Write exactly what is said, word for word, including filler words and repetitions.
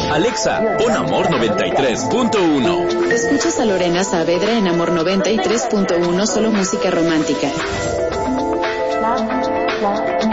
Alexa, pon Amor noventa y tres punto uno. Escuchas a Lorena Saavedra en Amor noventa y tres punto uno, solo música romántica.